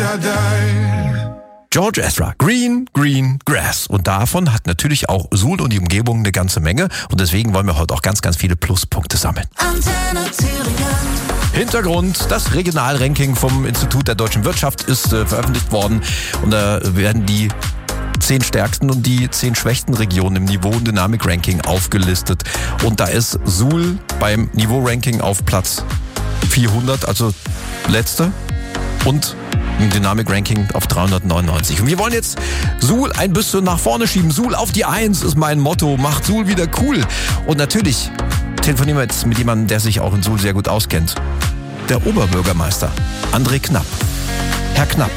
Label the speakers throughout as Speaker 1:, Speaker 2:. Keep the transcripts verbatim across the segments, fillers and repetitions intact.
Speaker 1: George Ezra, Green, Green, Grass. Und davon hat natürlich auch Suhl und die Umgebung eine ganze Menge. Und deswegen wollen wir heute auch ganz, ganz viele Pluspunkte sammeln.
Speaker 2: Antenne Thüringen.
Speaker 1: Hintergrund, das Regionalranking vom Institut der Deutschen Wirtschaft ist äh, veröffentlicht worden. Und da werden die zehn stärksten und die zehn schwächsten Regionen im Niveau- und Dynamik-Ranking aufgelistet. Und da ist Suhl beim Niveau-Ranking auf Platz vierhundert, also letzte. Und im Dynamik-Ranking auf dreihundertneunundneunzig. Und wir wollen jetzt Suhl ein bisschen nach vorne schieben. Suhl auf die Eins ist mein Motto. Macht Suhl wieder cool. Und natürlich telefonieren wir jetzt mit jemandem, der sich auch in Suhl sehr gut auskennt. Der Oberbürgermeister, André Knapp. Herr Knapp,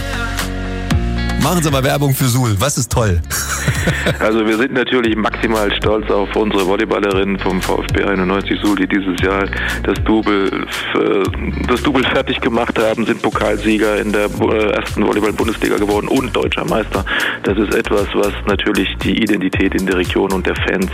Speaker 1: machen Sie mal Werbung für Suhl. Was ist toll?
Speaker 3: Also wir sind natürlich maximal stolz auf unsere Volleyballerinnen vom VfB einundneunzig Suhl, die dieses Jahr das Double, das Double fertig gemacht haben, sind Pokalsieger in der ersten Volleyball-Bundesliga geworden und Deutscher Meister. Das ist etwas, was natürlich die Identität in der Region und der Fans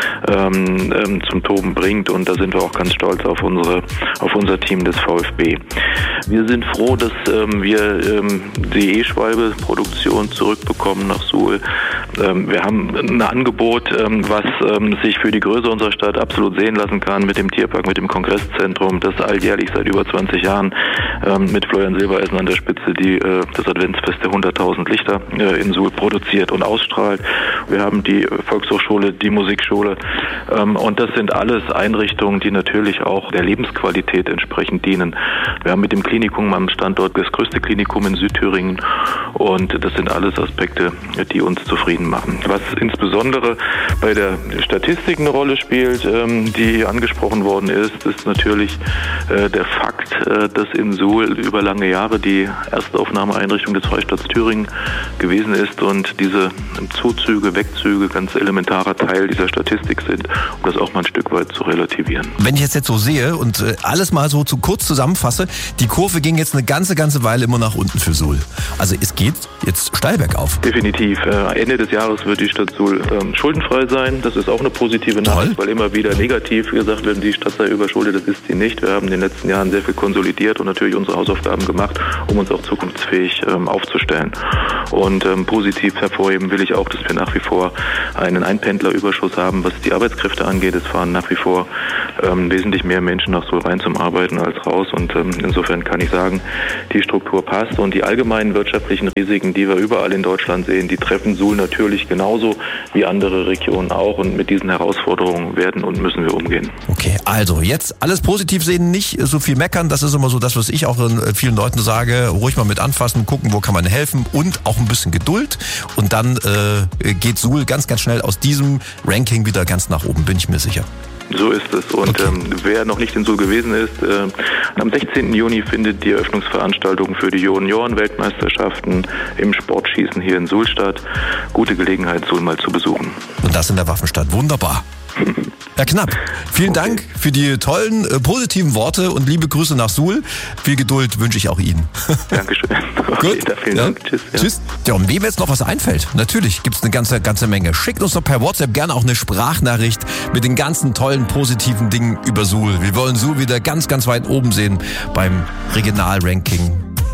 Speaker 3: ähm, ähm, zum Toben bringt, und da sind wir auch ganz stolz auf unsere, auf unser Team des VfB. Wir sind froh, dass ähm, wir ähm, die E-Schwalbe-Produktion zurückbekommen nach Suhl. Ähm, wir haben ein Angebot, ähm, was ähm, sich für die Größe unserer Stadt absolut sehen lassen kann, mit dem Tierpark, mit dem Kongresszentrum, das alljährlich seit über zwanzig Jahren ähm, mit Florian Silbereisen an der Spitze die äh, das Adventsfest der hunderttausend Lichter äh, in Suhl produziert und ausstrahlt. Wir haben die Volkshochschule, die Musikschule, ähm, und das sind alles Einrichtungen, die natürlich auch der Lebensqualität entsprechend dienen. Wir haben mit dem Klinikum am Standort das größte Klinikum in Südthüringen, und das sind alles Aspekte, die uns zufrieden machen. Was insbesondere bei der Statistik eine Rolle spielt, ähm, die angesprochen worden ist, ist natürlich äh, der Fakt, äh, dass in Suhl über lange Jahre die Erstaufnahmeeinrichtung des Freistaats Thüringen gewesen ist und diese Zuzüge, Wegzüge ganz elementarer Teil dieser Statistik sind, um das auch mal ein Stück weit zu relativieren.
Speaker 1: Wenn ich jetzt, jetzt so sehe und äh, alles mal so zu kurz zusammenfasse, die Kurve ging jetzt eine ganze, ganze Weile immer nach unten für Suhl. Also es geht jetzt steil bergauf.
Speaker 3: Definitiv. Äh, Ende des Jahres wird die Stadt Suhl ähm, schuldenfrei sein. Das ist auch eine positive Nachricht, weil immer wieder negativ gesagt wird, die Stadt sei überschuldet. Das ist sie nicht. Wir haben in den letzten Jahren sehr viel konsolidiert und natürlich unsere Hausaufgaben gemacht, um uns auch zukunftsfähig ähm, aufzustellen. Und ähm, positiv hervorheben will ich auch, dass wir nach wie vor einen Einpendlerüberschuss haben, was die Arbeitskräfte angeht. Es fahren nach wie vor ähm, wesentlich mehr Menschen nach Suhl rein zum Arbeiten als raus, und ähm, insofern kann ich sagen, die Struktur passt, und die allgemeinen wirtschaftlichen Risiken, die wir überall in Deutschland sehen, die treffen Suhl natürlich genauso wie andere Regionen auch, und mit diesen Herausforderungen werden und müssen wir umgehen.
Speaker 1: Okay, also jetzt alles positiv sehen, nicht so viel meckern, das ist immer so das, was ich auch vielen Leuten sage, ruhig mal mit anfassen, gucken, wo kann man helfen, und auch ein bisschen Geduld, und dann äh, geht Suhl ganz, ganz schnell aus diesem Ranking wieder ganz nach oben, bin ich mir sicher.
Speaker 3: So ist es. Und okay. ähm, wer noch nicht in Suhl gewesen ist, äh, am sechzehnten Juni findet die Eröffnungsveranstaltung für die Junioren-Weltmeisterschaften im Sportschießen hier in Suhl statt. Gute Gelegenheit, Suhl mal zu besuchen.
Speaker 1: Und das in der Waffenstadt. Wunderbar. Herr Knapp, vielen okay. Dank für die tollen, äh, positiven Worte und liebe Grüße nach Suhl. Viel Geduld wünsche ich auch Ihnen.
Speaker 3: Dankeschön. Okay,
Speaker 1: Gut.
Speaker 3: Vielen
Speaker 1: ja.
Speaker 3: Dank. Tschüss. Ja.
Speaker 1: Tschüss. Ja, und wem jetzt noch was einfällt, natürlich gibt es eine ganze, ganze Menge. Schickt uns doch per WhatsApp gerne auch eine Sprachnachricht mit den ganzen tollen, positiven Dingen über Suhl. Wir wollen Suhl wieder ganz, ganz weit oben sehen beim Regionalranking